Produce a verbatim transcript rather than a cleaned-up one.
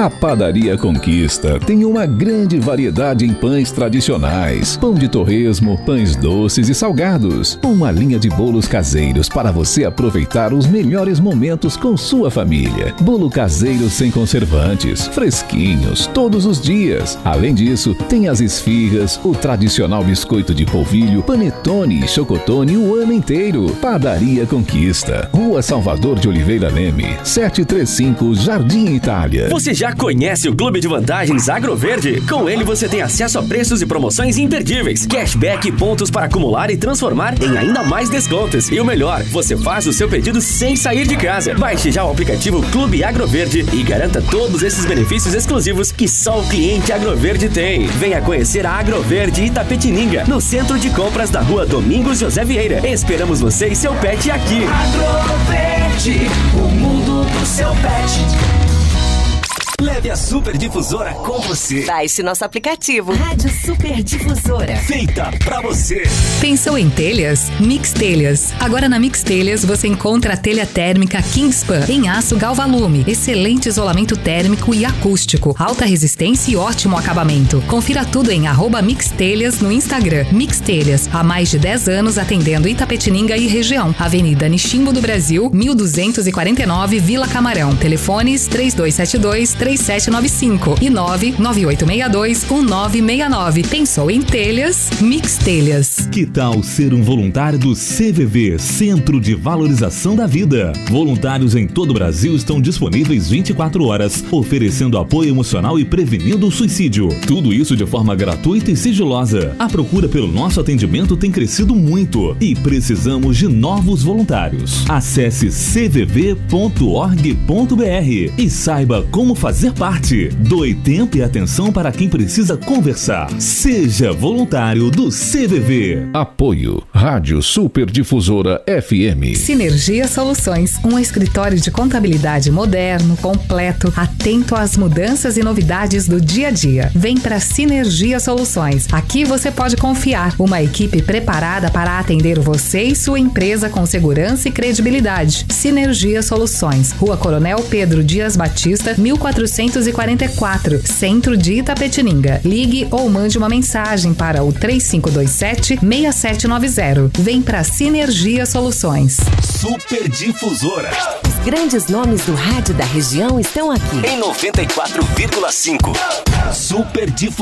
A Padaria Conquista tem uma grande variedade em pães tradicionais, pão de torresmo, pães doces e salgados. Uma linha de bolos caseiros para você aproveitar os melhores momentos com sua família. Bolo caseiro sem conservantes, fresquinhos, todos os dias. Além disso, tem as esfirras, o tradicional biscoito de polvilho, panetone e chocotone o ano inteiro. Padaria Conquista, Rua Salvador de Oliveira Leme, setecentos e trinta e cinco, Jardim Itália. Você já conhece o Clube de Vantagens Agroverde? Com ele você tem acesso a preços e promoções imperdíveis, cashback e pontos para acumular e transformar em ainda mais descontos. E o melhor, você faz o seu pedido sem sair de casa. Baixe já o aplicativo Clube Agroverde e garanta todos esses benefícios exclusivos que só o cliente Agroverde tem. Venha conhecer a Agroverde Itapetininga, no centro de compras da Rua Domingos José Vieira. Esperamos você e seu pet aqui. Agroverde, o mundo do seu pet. Leve a Super Difusora com você. Baixe nosso aplicativo. Rádio Super Difusora. Feita pra você. Pensou em telhas? Mix Telhas. Agora na Mix Telhas você encontra a telha térmica Kingspan em aço Galvalume. Excelente isolamento térmico e acústico. Alta resistência e ótimo acabamento. Confira tudo em arroba Mix Telhas no Instagram. Mix Telhas. Há mais de dez anos atendendo Itapetininga e região. Avenida Nishimbo do Brasil, mil duzentos e quarenta e nove, Vila Camarão. Telefones três dois sete dois, três sete nove cinco e nove nove oito seis dois, um nove seis nove. Pensou em telhas? Mix Telhas. Que tal ser um voluntário do C V V, Centro de Valorização da Vida? Voluntários em todo o Brasil estão disponíveis vinte e quatro horas, oferecendo apoio emocional e prevenindo o suicídio. Tudo isso de forma gratuita e sigilosa. A procura pelo nosso atendimento tem crescido muito e precisamos de novos voluntários. Acesse c v v ponto org ponto b r e saiba como fazer parte. Doe tempo e atenção para quem precisa conversar. Seja voluntário do C V V. Apoio Rádio Super Difusora F M. Sinergia Soluções, um escritório de contabilidade moderno, completo, atento às mudanças e novidades do dia a dia. Vem para Sinergia Soluções. Aqui você pode confiar. Uma equipe preparada para atender você e sua empresa com segurança e credibilidade. Sinergia Soluções, Rua Coronel Pedro Dias Batista, mil quatrocentos e quarenta e quatro, Centro de Itapetininga. Ligue ou mande uma mensagem para o três cinco dois sete, seis sete nove zero. Vem para Sinergia Soluções. Super Difusora. Os grandes nomes do rádio da região estão aqui. Em noventa e quatro vírgula cinco. Super Difusora.